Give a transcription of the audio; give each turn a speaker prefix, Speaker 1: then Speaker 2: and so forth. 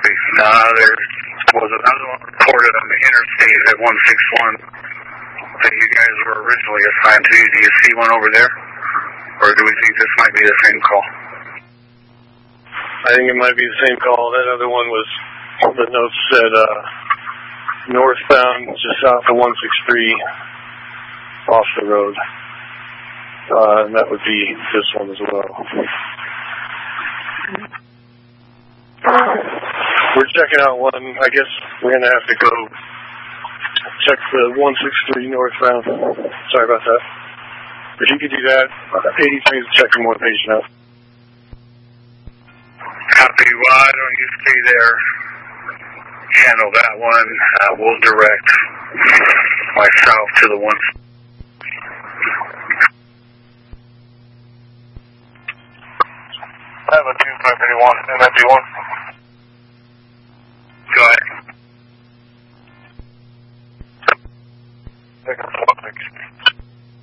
Speaker 1: copy. There was another one reported on the interstate at 161 that you guys were originally assigned to. Do you see one over there? Or do we think this might be the same call?
Speaker 2: I think it might be the same call. That other one was, the notes said, northbound, just south of 163, off the road. And that would be this one as well. We're checking out one. I guess we're going to have to go check the 163 northbound. Sorry about that. If you could do that, 83 is checking one patient out.
Speaker 1: Copy. Why don't you stay there? Handle that one. We'll direct myself to the one.
Speaker 3: I have a 2531 MFD1.
Speaker 1: Go ahead.
Speaker 3: Taking 46.